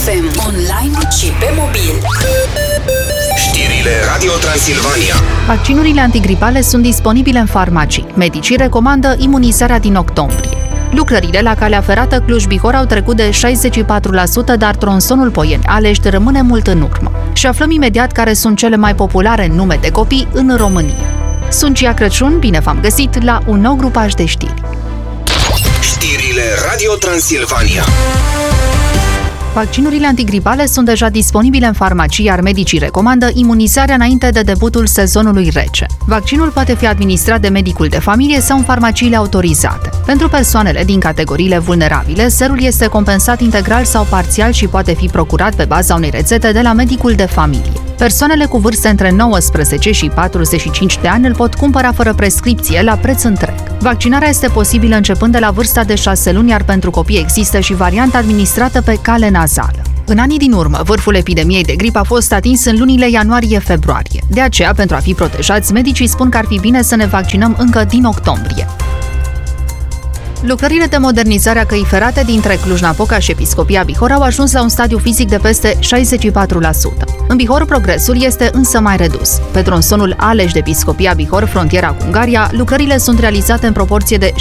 FM, online și pe mobil. Știrile Radio Transilvania. Vaccinurile antigripale sunt disponibile în farmacii. Medicii recomandă imunizarea din octombrie. Lucrările la calea ferată Cluj-Bihor au trecut de 64%, dar tronsonul Poieni-Alești rămâne mult în urmă. Și aflăm imediat care sunt cele mai populare nume de copii în România. Sunt Cia Crăciun, bine v-am găsit la un nou grupaj de știri. Știrile Radio Transilvania. Vaccinurile antigripale sunt deja disponibile în farmacii, iar medicii recomandă imunizarea înainte de debutul sezonului rece. Vaccinul poate fi administrat de medicul de familie sau în farmaciile autorizate. Pentru persoanele din categoriile vulnerabile, serul este compensat integral sau parțial și poate fi procurat pe baza unei rețete de la medicul de familie. Persoanele cu vârste între 19 și 45 de ani îl pot cumpăra fără prescripție la preț întreg. Vaccinarea este posibilă începând de la vârsta de 6 luni, iar pentru copii există și varianta administrată pe cale nazală. În anii din urmă, vârful epidemiei de gripă a fost atins în lunile ianuarie-februarie. De aceea, pentru a fi protejați, medicii spun că ar fi bine să ne vaccinăm încă din octombrie. Lucrările de modernizare a căii ferate dintre Cluj-Napoca și Episcopia Bihor au ajuns la un stadiu fizic de peste 64%. În Bihor, progresul este însă mai redus. Pe tronsonul Alești de Episcopia Bihor, frontiera cu Ungaria, lucrările sunt realizate în proporție de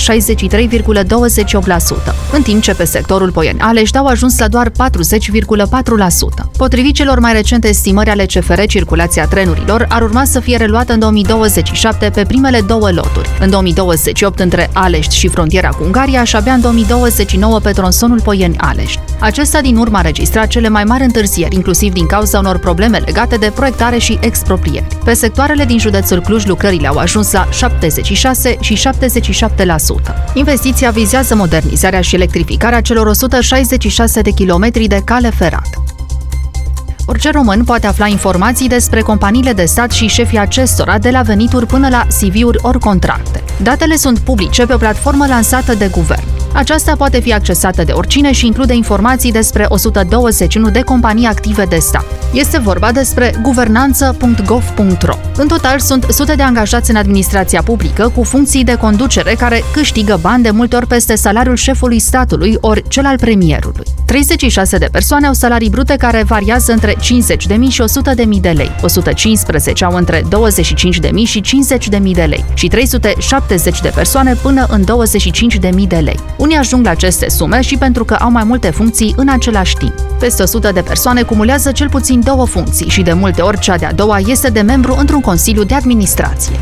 63,28%, în timp ce pe sectorul Poieni-Alești au ajuns la doar 40,4%. Potrivit celor mai recente estimări ale CFR, circulația trenurilor ar urma să fie reluată în 2027 pe primele două loturi, în 2028 între Alești și frontiera cu Ungaria și abia în 2029 pe tronsonul Poieni-Alești. Acesta din urmă a registrat cele mai mari întârzieri, inclusiv din cauza unor probleme legate de proiectare și exproprieri. Pe sectoarele din județul Cluj, lucrările au ajuns la 76 și 77%. Investiția vizează modernizarea și electrificarea celor 166 de kilometri de cale ferată. Orice român poate afla informații despre companiile de stat și șefii acestora, de la venituri până la CV-uri ori contracte. Datele sunt publice pe o platformă lansată de guvern. Aceasta poate fi accesată de oricine și include informații despre 121 de companii active de stat. Este vorba despre guvernanță.gov.ro. În total sunt sute de angajați în administrația publică cu funcții de conducere care câștigă bani de multe ori peste salariul șefului statului ori cel al premierului. 36 de persoane au salarii brute care variază între 50.000 și 100.000 de lei, 115 au între 25.000 și 50.000 de lei și 370 de persoane până în 25.000 de lei. Unii ajung la aceste sume și pentru că au mai multe funcții în același timp. Peste 100 de persoane cumulează cel puțin două funcții și de multe ori cea de-a doua este de membru într-un consiliu de administrație.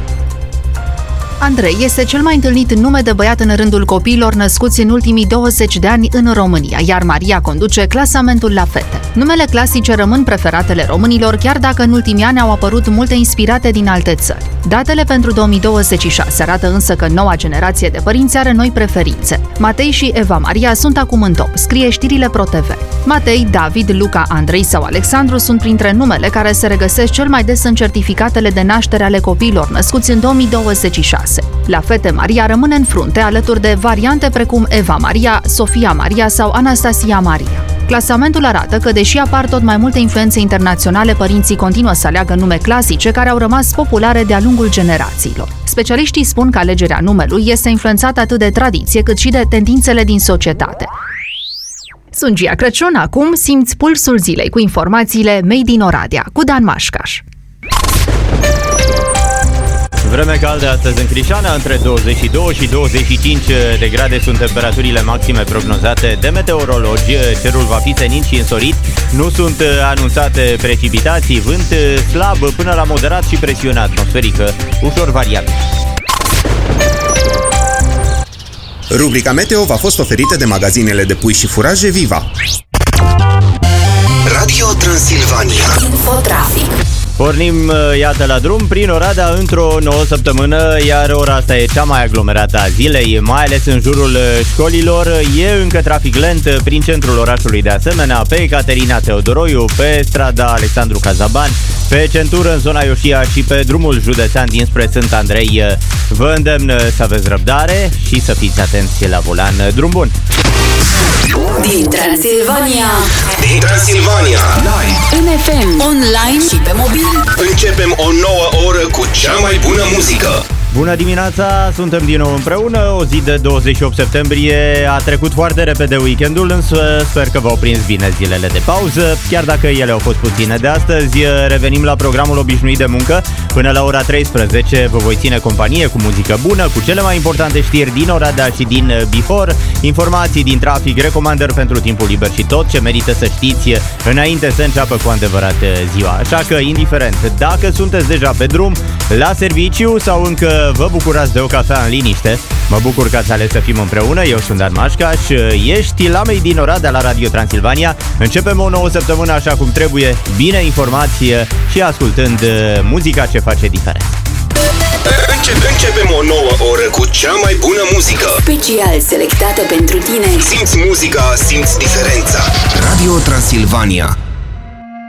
Andrei este cel mai întâlnit nume de băiat în rândul copiilor născuți în ultimii 20 de ani în România, iar Maria conduce clasamentul la fete. Numele clasice rămân preferatele românilor, chiar dacă în ultimii ani au apărut multe inspirate din alte țări. Datele pentru 2026 arată însă că noua generație de părinți are noi preferințe. Matei și Eva Maria sunt acum în top, scrie știrile ProTV. Matei, David, Luca, Andrei sau Alexandru sunt printre numele care se regăsesc cel mai des în certificatele de naștere ale copiilor născuți în 2026. La fete, Maria rămâne în frunte, alături de variante precum Eva Maria, Sofia Maria sau Anastasia Maria. Clasamentul arată că, deși apar tot mai multe influențe internaționale, părinții continuă să aleagă nume clasice care au rămas populare de-a lungul generațiilor. Specialiștii spun că alegerea numelui este influențată atât de tradiție cât și de tendințele din societate. Sunt Cia Crăciun, acum simți pulsul zilei cu informațiile Made in Oradea, cu Dan Mașcaș. Vreme caldă astăzi în Crișana, între 22 și 25 de grade sunt temperaturile maxime prognozate de meteorologi. Cerul va fi senin și însorit, nu sunt anunțate precipitații, vânt slab până la moderat și presiune atmosferică ușor variabilă. Rubrica Meteo v-a fost oferită de magazinele de pui și furaje Viva. Radio Transilvania. Infotrafic. Pornim, iată, la drum prin Oradea într-o nouă săptămână, iar ora asta e cea mai aglomerată a zilei, mai ales în jurul școlilor. E încă trafic lent prin centrul orașului, de asemenea, pe Caterina Teodoroiu, pe strada Alexandru Cazaban, pe centură în zona Ioșia și pe drumul județean dinspre Sfânt Andrei. Vă îndemn să aveți răbdare și să fiți atenți la volan. Drum bun! Din Transilvania. Din Transilvania. Live. În FM, online și pe mobil. Începem o nouă oră cu cea mai bună muzică. Bună dimineața, suntem din nou împreună, o zi de 28 septembrie, a trecut foarte repede weekendul, însă sper că v-au prins bine zilele de pauză, chiar dacă ele au fost puține de astăzi. Revenim la programul obișnuit de muncă, până la ora 13 vă voi ține companie cu muzică bună, cu cele mai importante știri din Oradea și din Bihor, informații din trafic, recomandări pentru timpul liber și tot ce merită să știți înainte să înceapă cu adevărat ziua. Așa că, indiferent dacă sunteți deja pe drum, la serviciu sau încă vă bucurați de o cafea în liniște, mă bucur că ați ales să fim împreună. Eu sunt Dan Mașcaș, ești la mei din Oradea la Radio Transilvania. Începem o nouă săptămână așa cum trebuie, bine informație și ascultând muzica ce face diferență. Începem o nouă oră cu cea mai bună muzică. Special selectată pentru tine. Simți muzica, simți diferența. Radio Transilvania.